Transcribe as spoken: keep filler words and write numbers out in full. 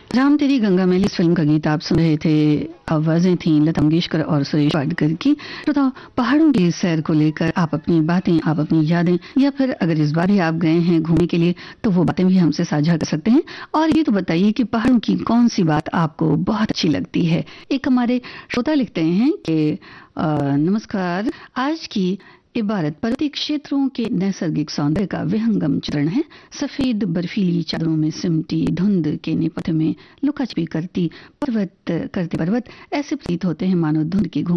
राम तेरी गंगा मैली इस फिल्म का गीत आप सुन रहे थे। आवाजें थीं लता मंगेशकर और सुरेश वाडकर की। तो पहाड़ों की सैर को लेकर आप अपनी बातें, आप अपनी यादें, या फिर अगर इस बार भी आप गए हैं घूमने के लिए तो वो बातें भी हमसे साझा कर सकते हैं। और ये तो बताइए कि पहाड़ों की कौन सी बात आपको बहुत अच्छी लगती है। एक हमारे श्रोता लिखते हैं कि अ, नमस्कार, आज की इबारत पर्वतीय क्षेत्रों के नैसर्गिक सौंदर्य का विहंगम चित्रण है। सफेद बर्फीली चादरों में सिमटी धुंध के नेपथ्य में लुका छिपी करती पर्वत करते पर्वत ऐसे प्रतीत होते हैं मानो धुंध की